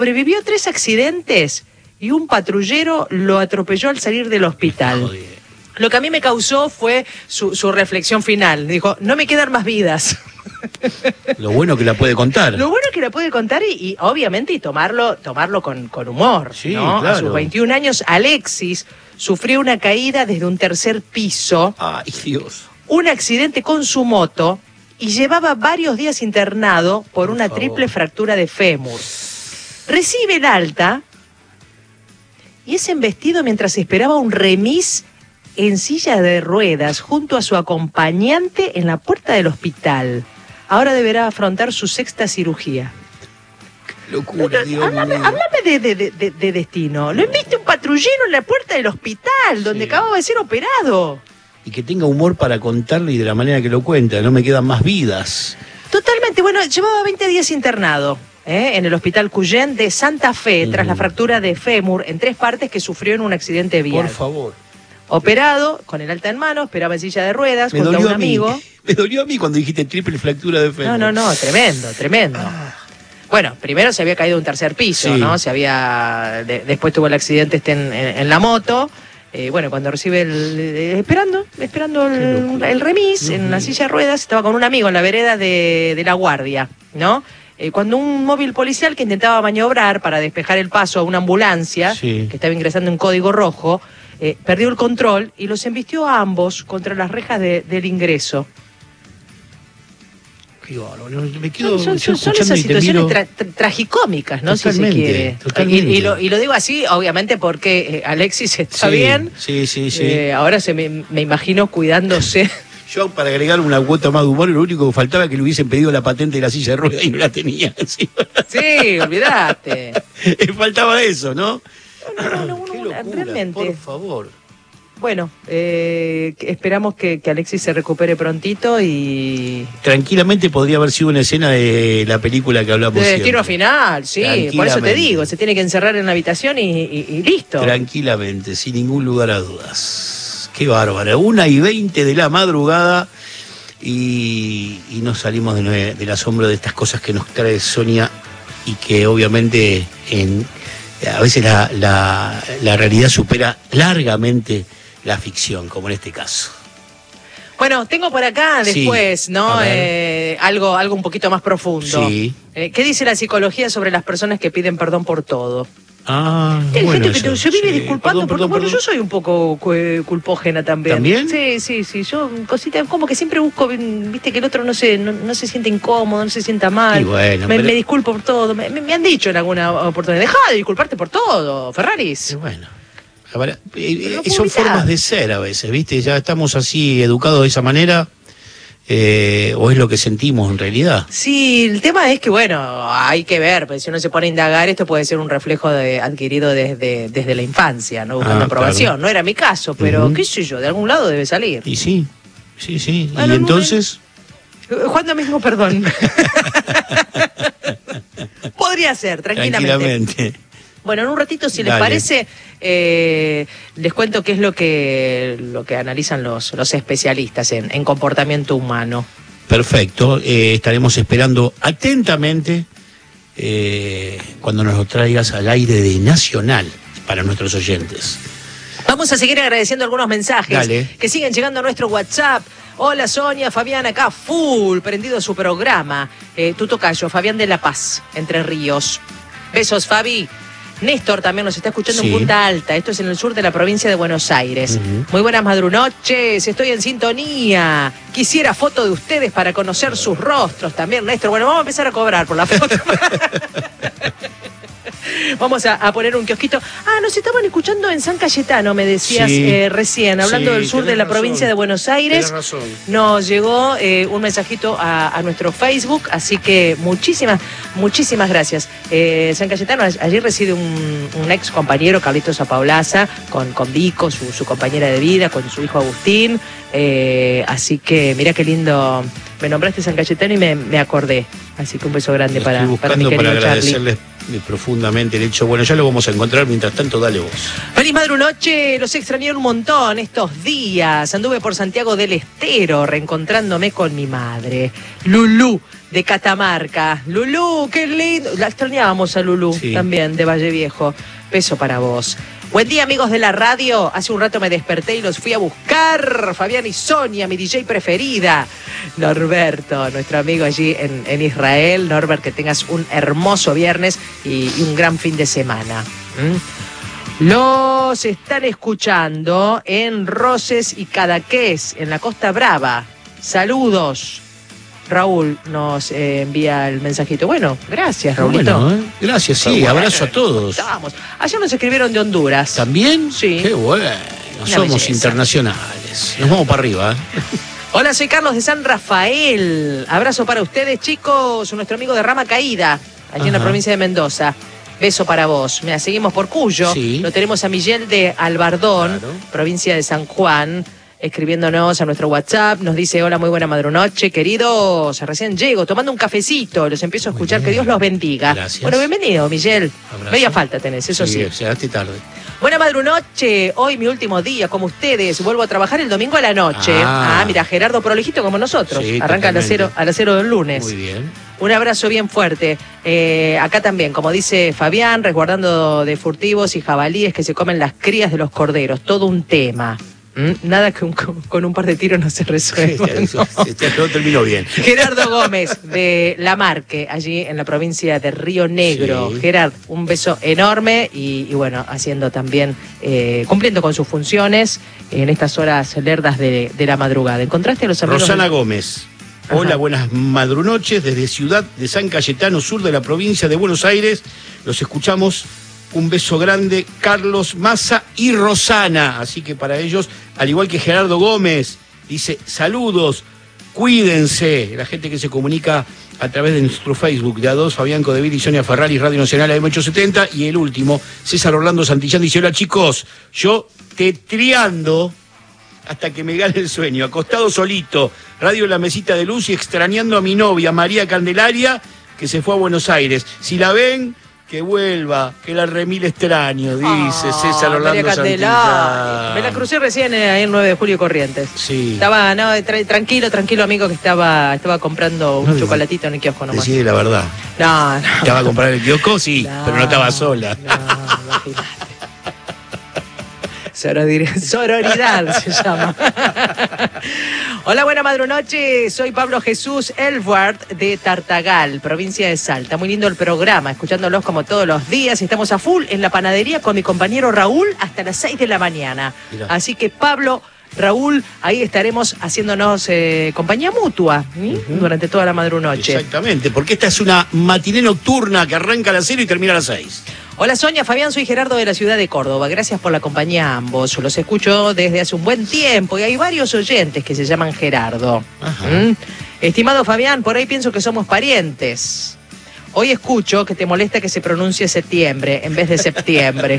Sobrevivió 3 accidentes y un patrullero lo atropelló al salir del hospital. Joder. Lo que a mí me causó fue su reflexión final. Dijo, no me quedan más vidas. Lo bueno que la puede contar. Lo bueno es que la puede contar y obviamente tomarlo con humor, Sí, ¿no? claro. A sus 21 años, Alexis sufrió una caída desde un tercer piso, Ay, Dios. un accidente con su moto y llevaba varios días internado por una triple fractura de fémur. Recibe el alta y es embestido mientras esperaba un remis en silla de ruedas junto a su acompañante en la puerta del hospital. Ahora deberá afrontar su 6ª cirugía. Qué locura, Dios mío. Háblame de destino. Lo enviste un patrullero en la puerta del hospital, donde acababa de ser operado. Y que tenga humor para contarlo y de la manera que lo cuenta. No me quedan más vidas. Totalmente. Bueno, llevaba 20 días internado en el hospital Cuyén de Santa Fe, tras la fractura de fémur en 3 partes que sufrió en un accidente vial. Por favor. Operado, con el alta en mano, esperaba en silla de ruedas, junto a un amigo. Me dolió a mí cuando dijiste triple fractura de fémur. No, tremendo. Bueno, primero se había caído de un tercer piso, Sí. ¿no? Después tuvo el accidente en la moto. Bueno, cuando recibe esperando el remis en la silla de ruedas, estaba con un amigo en la vereda de La Guardia, ¿no? Cuando un móvil policial que intentaba maniobrar para despejar el paso a una ambulancia, Sí. que estaba ingresando en código rojo, perdió el control y los embistió a ambos contra las rejas del ingreso. Qué bárbaro, me quedo Son escuchando esas y te situaciones miro. tragicómicas, ¿no? Totalmente, Si se quiere. totalmente. Y lo digo así, obviamente, porque Alexis está Sí, bien. Sí. Ahora me imagino cuidándose. Yo, para agregar una cuota más de humor, lo único que faltaba es que le hubiesen pedido la patente de la silla de ruedas y no la tenía. Sí, olvidate. Faltaba eso, ¿no? No, Qué locura, realmente. por favor. Bueno, esperamos que Alexis se recupere prontito y... Tranquilamente podría haber sido una escena de la película que hablamos De siempre. destino final, sí. Por eso te Tranquilamente. digo, se tiene que encerrar en la habitación y listo. Tranquilamente, sin ningún lugar a dudas. Qué bárbaro. 1:20 de la madrugada y nos salimos del asombro de estas cosas que nos trae Sonia y que obviamente a veces la realidad supera largamente la ficción, como en este caso. Bueno, tengo por acá Sí, después, ¿no? a ver. Algo un poquito más profundo. Sí. ¿Qué dice la psicología sobre las personas que piden perdón por todo? Ah, Hay bueno, gente que eso, se vive sí. disculpando porque, bueno, yo soy un poco culpógena también. ¿También? Sí. Yo, cositas, como que siempre busco, viste, que el otro no se siente incómodo, no se sienta mal. Y bueno, me pero- disculpo por todo. Me han dicho en alguna oportunidad, dejá de disculparte por todo, Ferraris. Y bueno. Ahora, Pero son publicidad. formas de ser a veces, ¿viste? Ya estamos así educados de esa manera, o es lo que sentimos en realidad. Sí, el tema es que, bueno, hay que ver, porque si uno se pone a indagar, esto puede ser un reflejo adquirido desde la infancia, ¿no? Buscando aprobación. Claro. No era mi caso, pero Ujú. qué sé yo, de algún lado debe salir. Y sí. Bueno, Y entonces, Juan mismo, perdón. Podría ser, tranquilamente. Bueno, en un ratito, si les Dale. parece, les cuento qué es lo que analizan los especialistas en comportamiento humano. perfecto. Estaremos esperando atentamente cuando nos lo traigas al aire de Nacional para nuestros oyentes. Vamos a seguir agradeciendo algunos mensajes Dale. que siguen llegando a nuestro WhatsApp. Hola Sonia, Fabián acá, full, prendido a su programa. Tu tocayo, Fabián de La Paz, Entre Ríos. Besos, Fabi. Néstor también nos está escuchando Sí. en Punta Alta, esto es en el sur de la provincia de Buenos Aires. Ujú. Muy buenas madrunoches, estoy en sintonía. Quisiera foto de ustedes para conocer sus rostros también, Néstor. Bueno, vamos a empezar a cobrar por la foto. Vamos a poner un kiosquito. Nos estaban escuchando en San Cayetano, me decías Sí. Recién, hablando Sí, del sur de tenés la razón. provincia de Buenos Aires. Tenés razón. Nos llegó un mensajito a nuestro Facebook, así que muchísimas gracias. San Cayetano, allí reside un ex compañero, Carlitos Apaulaza, con Vico, su compañera de vida, con su hijo Agustín. Así que mira qué lindo. Me nombraste San Cayetano y me acordé. Así que un beso grande Lo para estoy mi buscando querido para Charlie. agradecerles profundamente el hecho. Bueno, ya lo vamos a encontrar, mientras tanto, dale vos. Feliz madrunoche, los extrañé un montón estos días. Anduve por Santiago del Estero reencontrándome con mi madre, Lulú, de Catamarca. Lulú, qué lindo. La extrañábamos a Lulú, sí, también, de Valle Viejo. Beso para vos. Buen día, amigos de la radio. Hace un rato me desperté y los fui a buscar. Fabián y Sonia, mi DJ preferida. Norberto, nuestro amigo allí en Israel. Norbert, que tengas un hermoso viernes y un gran fin de semana. Los están escuchando en Roses y Cadaqués, en la Costa Brava. Saludos. Raúl nos envía el mensajito. Bueno, gracias, Raúlito. Bueno, gracias, sí, bueno, abrazo a todos. Vamos. Ayer nos escribieron de Honduras. ¿También? Sí. Qué bueno, somos belleza. Internacionales. Nos vamos para arriba. Hola, soy Carlos de San Rafael. Abrazo para ustedes, chicos. Nuestro amigo de Rama Caída, allí en la provincia de Mendoza. Beso para vos. Mira, seguimos por Cuyo. Sí. Lo tenemos a Miguel de Albardón, claro, provincia de San Juan, escribiéndonos a nuestro WhatsApp. Nos dice: hola, muy buena madrunoche, queridos. Recién llego, tomando un cafecito. Los empiezo a escuchar. Que Dios los bendiga. Gracias. Bueno, bienvenido, Miguel. Abrazo. Media falta tenés, eso sí. Llegaste tarde. Buena madrunoche. Hoy mi último día, como ustedes. Vuelvo a trabajar el domingo a la noche. Mira, Gerardo prolijito como nosotros. Sí, arranca a las 0 del lunes. Muy bien. Un abrazo bien fuerte. Acá también, como dice Fabián, resguardando de furtivos y jabalíes que se comen las crías de los corderos. Todo un tema. Nada que con un par de tiros no se resuelva. Todo terminó bien. Gerardo Gómez de Lamarque, allí en la provincia de Río Negro. Sí. Gerard, un beso enorme y bueno, haciendo también, cumpliendo con sus funciones en estas horas lerdas de la madrugada. ¿Encontraste a los amigos? Rosana Gómez. Hola, buenas madrunoches desde Ciudad de San Cayetano, sur de la provincia de Buenos Aires. Los escuchamos. Un beso grande, Carlos Massa y Rosana. Así que para ellos, al igual que Gerardo Gómez, dice: saludos, cuídense. La gente que se comunica a través de nuestro Facebook, de A2, Fabián Codevil y Sonia Ferrari, Radio Nacional AM870. Y el último, César Orlando Santillán, dice: hola, chicos, yo tetriando hasta que me gane el sueño, acostado solito, radio La Mesita de Luz y extrañando a mi novia, María Candelaria, que se fue a Buenos Aires. Si la ven, que vuelva, que la remil extraño, dice César Orlando Santillán. Me la crucé recién ahí en 9 de Julio Corrientes. Sí. Estaba, tranquilo, amigo, que estaba comprando un chocolatito en el kiosco nomás. Decí la verdad. No. ¿Estaba a comprar el kiosco? Sí, pero no estaba sola. No, imagínate. Sororidad se llama. Hola, buena madrunoche. Soy Pablo Jesús Elward de Tartagal, provincia de Salta. Muy lindo el programa, escuchándolos como todos los días. Estamos a full en la panadería con mi compañero Raúl hasta las 6 de la mañana. Mirá. Así que Pablo, Raúl, ahí estaremos haciéndonos compañía mutua durante toda la madrunoche. Exactamente, porque esta es una matiné nocturna que arranca a las 0 y termina a las 6. Hola, Sonia, Fabián, soy Gerardo de la ciudad de Córdoba. Gracias por la compañía a ambos. Los escucho desde hace un buen tiempo y hay varios oyentes que se llaman Gerardo. Estimado Fabián, por ahí pienso que somos parientes. Hoy escucho que te molesta que se pronuncie septiembre en vez de septiembre.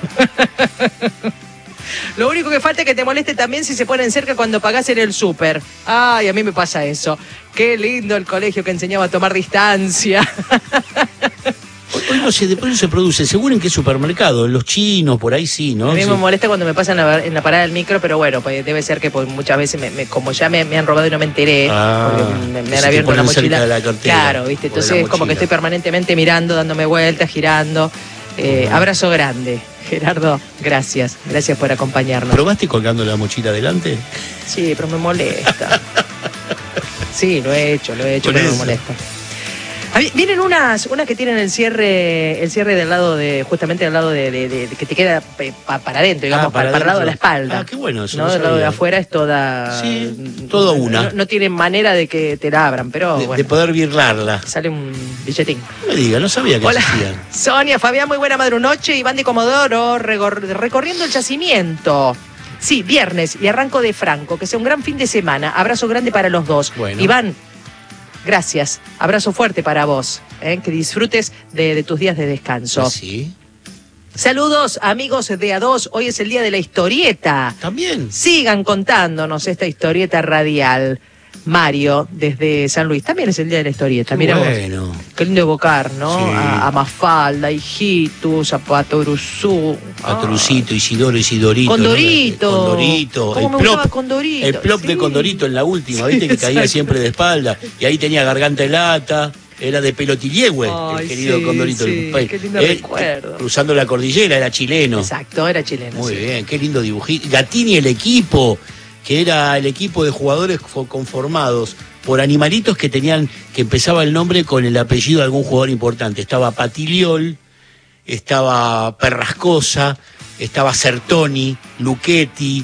Lo único que falta es que te moleste también si se ponen cerca cuando pagás en el súper. Ay, a mí me pasa eso. Qué lindo el colegio que enseñaba a tomar distancia. Hoy no sé, después no se produce. ¿Seguro en qué supermercado? En los chinos, por ahí sí, ¿no? A mí sí. Me molesta cuando me pasan en la parada del micro, pero bueno, pues debe ser que pues, muchas veces, como ya me han robado y no me enteré, porque me han abierto la mochila. La cartera, claro, ¿viste? Entonces como que estoy permanentemente mirando, dándome vueltas, girando. Abrazo grande. Gerardo, gracias por acompañarnos. ¿Probaste colgando la mochila adelante? Sí, pero me molesta. Sí, lo he hecho, pero me molesta. Vienen unas que tienen el cierre del lado justamente del lado de que te queda para adentro, digamos, para el lado de la espalda. Qué bueno eso. ¿No? Del lado de afuera es toda. Sí, toda una. No tienen manera de que te la abran, pero bueno. De poder birlarla. Sale un billetín. No me diga, no sabía que Hola, existían. Sonia, Fabián, muy buena madrunoche. Iván de Comodoro, recorriendo el yacimiento. Sí, viernes y arranco de Franco. Que sea un gran fin de semana. Abrazo grande para los dos. Bueno. Iván, gracias. Abrazo fuerte para vos. Que disfrutes de tus días de descanso. Sí. Saludos, amigos de A2. Hoy es el día de la historieta. También. Sigan contándonos esta historieta radial. Mario, desde San Luis. También es el día de la historieta. Mira bueno. Qué lindo evocar, ¿no? Sí. A Mafalda, a Hijitus, a Patoruzú. A Trucito, Isidoro, Isidorito. Condorito. ¿no? Condorito. ¿Cómo me gustaba Condorito? El plop de Condorito en la última, ¿viste? Que caía siempre de espalda. Y ahí tenía garganta de lata. Era de Pelotillehue, el querido Condorito. Sí, qué lindo recuerdo. Cruzando la cordillera, era chileno. Exacto, era chileno. Muy bien, qué lindo dibujito. Gatini, el equipo, que era el equipo de jugadores conformados por animalitos que empezaba el nombre con el apellido de algún jugador importante. Estaba Patiliol, estaba Perrascosa, estaba Sertoni, Luchetti,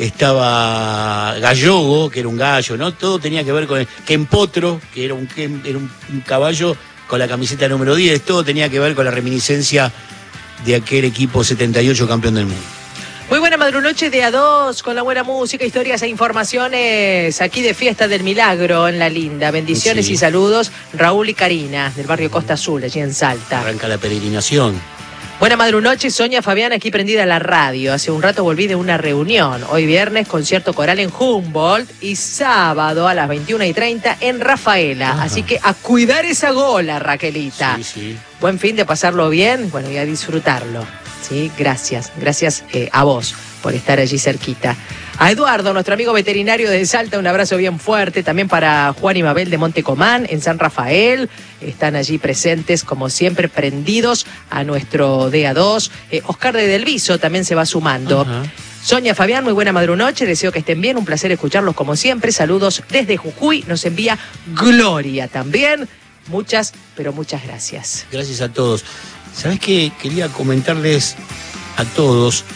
estaba Gallogo, que era un gallo, ¿no? Todo tenía que ver con el Kempotro, que era un caballo con la camiseta número 10, todo tenía que ver con la reminiscencia de aquel equipo 78 campeón del mundo. Muy buena madrunoche de A2, con la buena música, historias e informaciones aquí de Fiesta del Milagro en La Linda. Bendiciones y saludos, Raúl y Karina, del barrio Costa Azul, allí en Salta. Arranca la peregrinación. Buena madrunoche, Sonia Fabián, aquí prendida a la radio. Hace un rato volví de una reunión. Hoy viernes, concierto coral en Humboldt y sábado a las 21:30 en Rafaela. Ajá. Así que a cuidar esa gola, Raquelita. Sí. Buen fin de pasarlo bien, bueno, y a disfrutarlo. Sí, gracias a vos por estar allí cerquita. A Eduardo, nuestro amigo veterinario de Salta, un abrazo bien fuerte. También para Juan y Mabel de Montecomán, en San Rafael. Están allí presentes, como siempre, prendidos a nuestro DA2. Oscar de Delviso también se va sumando. Ajá. Sonia Fabián, muy buena madrunoche. Deseo que estén bien. Un placer escucharlos como siempre. Saludos desde Jujuy. Nos envía Gloria también. Muchas, pero muchas gracias. Gracias a todos. ¿Sabés qué? Quería comentarles a todos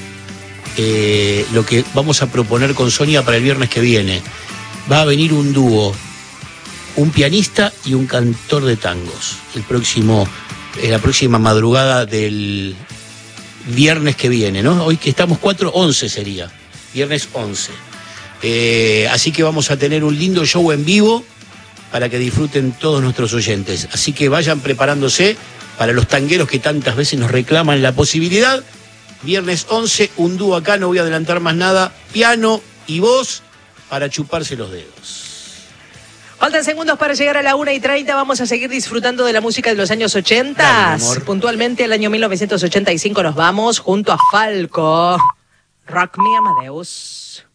lo que vamos a proponer con Sonia para el viernes que viene. Va a venir un dúo, un pianista y un cantor de tangos, la próxima madrugada del viernes que viene, ¿no? Hoy que estamos 4/11 sería, viernes 11. Así que vamos a tener un lindo show en vivo para que disfruten todos nuestros oyentes. Así que vayan preparándose para los tangueros que tantas veces nos reclaman la posibilidad. Viernes 11, un dúo acá, no voy a adelantar más nada, piano y voz para chuparse los dedos. Faltan segundos para llegar a la 1:30, vamos a seguir disfrutando de la música de los años 80. Dale, puntualmente al año 1985 nos vamos junto a Falco. Rock Me Amadeus.